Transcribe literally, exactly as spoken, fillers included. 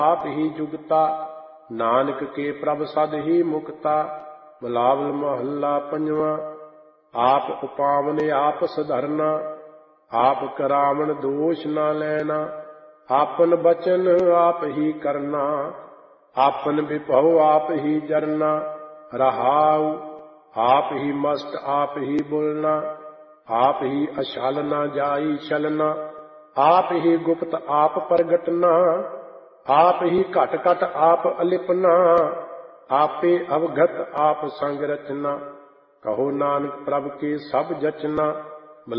आप ही जुगता, नानक के प्रभ सद ही मुक्ता। बिलावल महला पंजवा। आप उपावन आप सधरना, आप करावन दोष न लैना। आपन बचन आप ही करना, आपन विभव आप ही जरना। रहाउ आप ही मस्त आप ही बोलना, आप ही अछल न जाई छलना। आप ही गुप्त आप प्रगटना, आप ही घट घट आप अलिपना। आपे अवगत आप संग रचना, कहो नानक प्रभ के सब जचना।